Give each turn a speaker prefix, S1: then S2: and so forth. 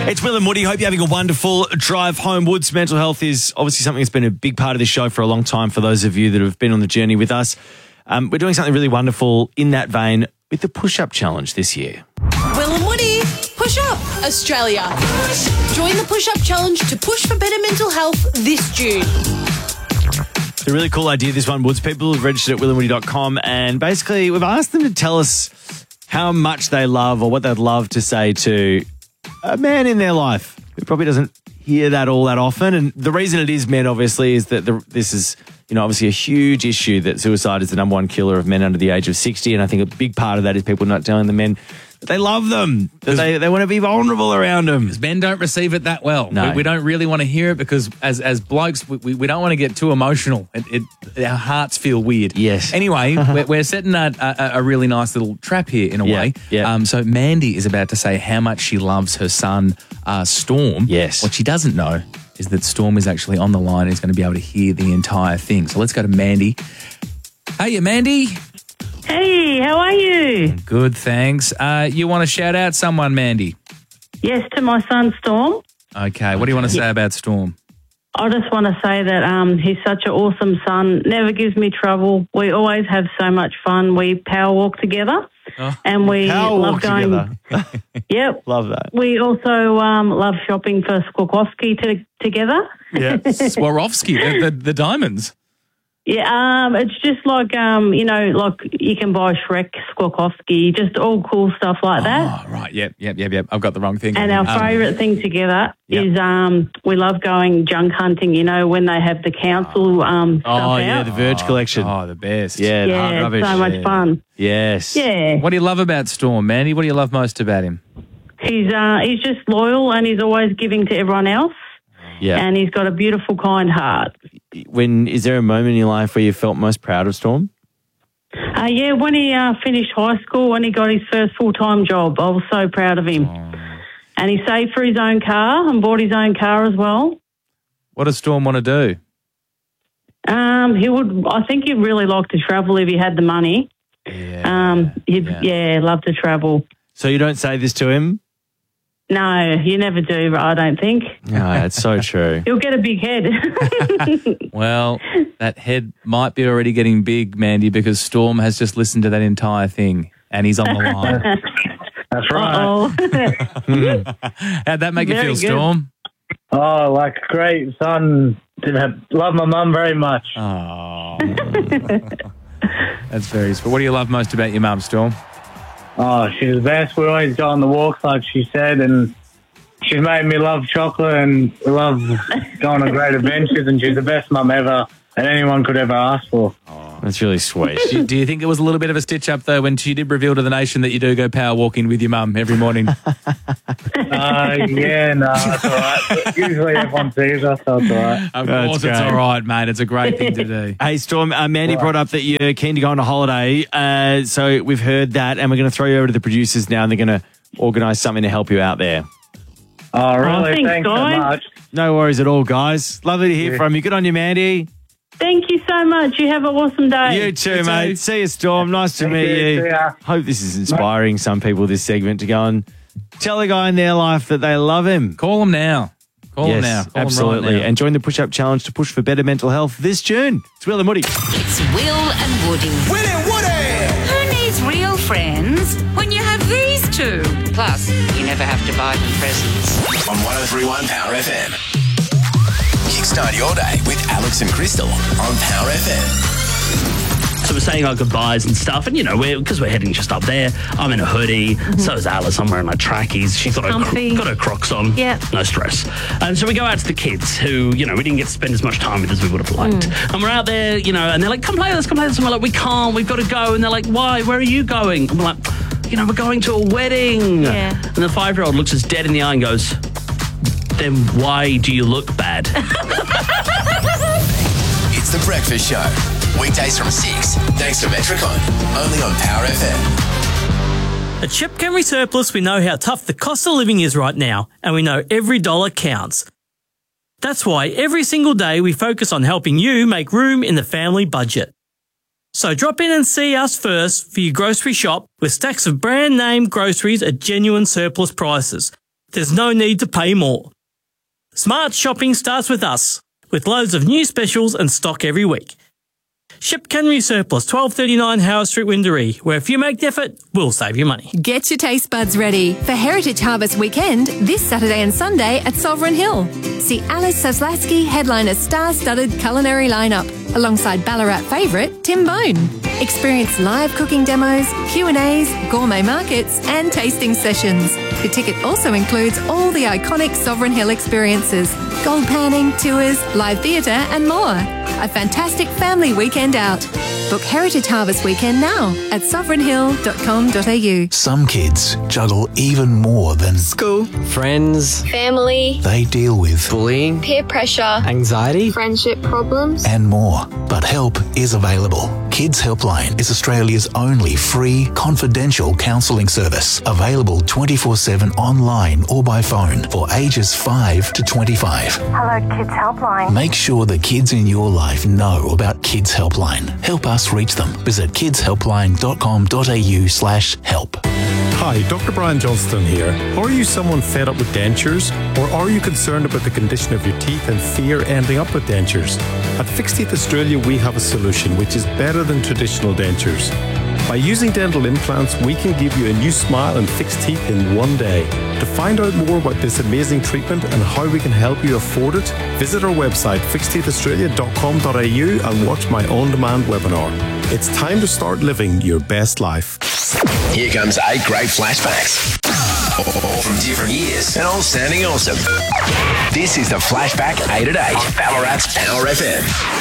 S1: It's Will and Woody. Hope you're having a wonderful drive homewards. Mental health is obviously something that's been a big part of this show for a long time for those of you that have been on the journey with us. We're doing something really wonderful in that vein with the push-up challenge this year.
S2: Will and Woody, push up, Australia. Join the push-up challenge to push for better mental health this June.
S1: It's a really cool idea, this one, Woods. People have registered at willandwoody.com, and basically we've asked them to tell us how much they love or what they'd love to say to a man in their life who probably doesn't hear that all that often. And the reason it is men, obviously, is that this is, obviously a huge issue that suicide is the number one killer of men under the age of 60. And I think a big part of that is people not telling the men that they love them, that they want to be vulnerable around them.
S3: Because men don't receive it that well.
S1: No.
S3: We don't really want to hear it because as blokes, we don't want to get too emotional. Our hearts feel weird.
S1: Yes.
S3: Anyway, we're setting a really nice little trap here in a way.
S1: Yeah.
S3: So Mandy is about to say how much she loves her son, Storm.
S1: Yes.
S3: What she doesn't know is that Storm is actually on the line and is going to be able to hear the entire thing. So let's go to Mandy. Hey, Mandy.
S4: Hey, how are you?
S3: Good, thanks. You want to shout out someone, Mandy?
S4: Yes, to my son, Storm.
S3: Okay, what do you want to say about Storm?
S4: I just want to say that he's such an awesome son, never gives me trouble. We always have so much fun. We power walk together and we
S1: Power
S4: love
S1: walk
S4: going.
S1: together.
S4: Yep.
S1: Love that.
S4: We also love shopping for Swarovski together.
S1: Yeah.
S3: Swarovski, the diamonds.
S4: Yeah, it's just like, like you can buy Shrek, Swarovski, just all cool stuff like that.
S3: Oh, right. Yep. I've got the wrong thing.
S4: And our favourite thing together is we love going junk hunting, when they have the council stuff out.
S1: Oh, yeah, the Verge collection.
S3: Oh, the best.
S1: Yeah, the hard
S4: Yeah,
S1: rubbish.
S4: it's so much fun.
S1: Yes.
S4: Yeah.
S3: What do you love about Storm, Mandy? What do you love most about him?
S4: He's just loyal and he's always giving to everyone else.
S1: Yeah.
S4: And he's got a beautiful, kind heart.
S1: Is there a moment in your life where you felt most proud of Storm?
S4: Yeah, when he finished high school, when he got his first full-time job, I was so proud of him. And he saved for his own car and bought his own car as well.
S3: What does Storm want to do?
S4: I think he'd really like to travel if he had the money. He'd love to travel.
S1: So you don't say this to him?
S4: No, you never do, I don't think.
S1: No, that's so true.
S4: He'll get a big head.
S3: Well, that head might be already getting big, Mandy, because Storm has just listened to that entire thing and he's on the line.
S5: That's right.
S3: How'd that make you
S4: Very
S3: feel,
S4: good.
S3: Storm?
S5: Oh, like a great son. Love my mum very much.
S3: Oh, that's very sweet. What do you love most about your mum, Storm?
S5: Oh, she's the best. We always go on the walks, like she said, and she's made me love chocolate and love going on great adventures, and she's the best mum ever that anyone could ever ask for.
S1: That's really sweet.
S3: Do you think it was a little bit of a stitch up, though, when she did reveal to the nation that you do go power walking with your mum every morning?
S5: Yeah, no, that's all right. Usually everyone sees us, so it's all right.
S3: Of
S1: That's
S3: course, it's
S1: great.
S3: all right, mate. It's a great thing to do.
S1: Hey, Storm, Mandy brought up that you're keen to go on a holiday. So we've heard that, and we're going to throw you over to the producers now, and they're going to organise something to help you out there.
S5: Oh, really?
S4: thanks,
S5: Thanks so
S4: guys.
S5: much.
S1: No worries at all, guys. Lovely to hear from you. Good on you, Mandy.
S4: Thank you so much. You have an awesome day.
S1: You too, mate. See you, Storm. Nice to
S5: Thank
S1: meet
S5: you.
S1: you.
S5: See ya.
S1: Hope this is inspiring some people, this segment, to go and tell a guy in their life that they love him.
S3: Call him now. Call him now. Call him
S1: absolutely.
S3: right now.
S1: And join the push-up challenge to push for better mental health this June. It's Will and Woody.
S2: It's Will and Woody.
S6: Will and Woody!
S7: Who needs real friends when you have these two? Plus, you never have to buy them presents.
S6: On 103.1 Power FM. Kickstart your day with Alex and Crystal on Power FM.
S8: So we're saying our goodbyes and stuff, and because we're heading just up there. I'm in a hoodie, so is Alice. I'm wearing my trackies. She's got her Crocs on.
S9: Yeah.
S8: No stress. And so we go out to the kids who, we didn't get to spend as much time with as we would have liked. And we're out there, and they're like, come play with us. And we're like, we can't, we've got to go. And they're like, why? Where are you going? And we're like, we're going to a wedding.
S9: Yeah.
S8: And the 5-year-old looks us dead in the eye and goes, then why do you look bad?
S6: It's The Breakfast Show. Weekdays from 6, thanks to Metricon. Only on Power FM.
S10: At Shep Camry Surplus, we know how tough the cost of living is right now, and we know every dollar counts. That's why every single day we focus on helping you make room in the family budget. So drop in and see us first for your grocery shop with stacks of brand name groceries at genuine surplus prices. there's no need to pay more. Smart shopping starts with us, with loads of new specials and stock every week. Ship Cannery Surplus, 1239 Howard Street, Windaree, where if you make the effort, we'll save you money.
S9: Get your taste buds ready for Heritage Harvest Weekend this Saturday and Sunday at Sovereign Hill. See Alice Saslasky headline a star-studded culinary lineup alongside Ballarat favourite Tim Bone. Experience live cooking demos, Q&As, gourmet markets and tasting sessions. Your ticket also includes all the iconic Sovereign Hill experiences, gold panning, tours, live theatre and more. A fantastic family weekend out. Book Heritage Harvest Weekend now at sovereignhill.com.au.
S11: Some kids juggle even more than
S12: school, friends,
S13: family.
S11: They deal with
S12: bullying,
S13: peer pressure,
S12: anxiety,
S13: friendship problems,
S11: and more. But help is available. Kids Helpline is Australia's only free, confidential counselling service, available 24/7 online or by phone for ages 5 to 25.
S14: Hello, Kids Helpline.
S11: Make sure the kids in your life know about Kids Helpline. Help us reach them. Visit kidshelpline.com.au/help.
S15: Hi, Dr. Brian Johnston here. Are you someone fed up with dentures? Or are you concerned about the condition of your teeth and fear ending up with dentures? At Fixed Teeth Australia, we have a solution which is better than traditional dentures. By using dental implants, we can give you a new smile and fixed teeth in one day. To find out more about this amazing treatment and how we can help you afford it, visit our website fixedteethaustralia.com.au and watch my on-demand webinar. It's time to start living your best life.
S6: Here comes 8 great flashbacks. All from different years and all sounding awesome. This is the Flashback 8 at 8 on Ballarat's Power FM.